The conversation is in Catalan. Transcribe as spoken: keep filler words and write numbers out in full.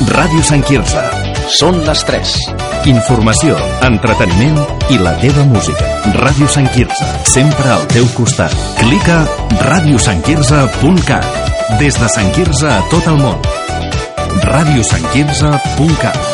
Ràdio Sant Quirze. Són les tres. Informació, entreteniment i la teva música. Ràdio Sant Quirze, sempre al teu costat. Clica ràdio sant quirze punt cat. Des de Sant Quirze a tot el món. ràdio sant quirze punt cat.